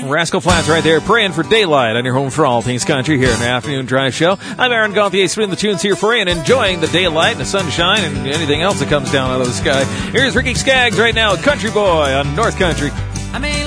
Rascal Flatts right there, praying for daylight on your home for all things country here in the Afternoon Drive Show. I'm Aaron Gauthier, spinning the tunes here for you and enjoying the daylight and the sunshine and anything else that comes down out of the sky. Here's Ricky Skaggs right now, Country Boy on North Country.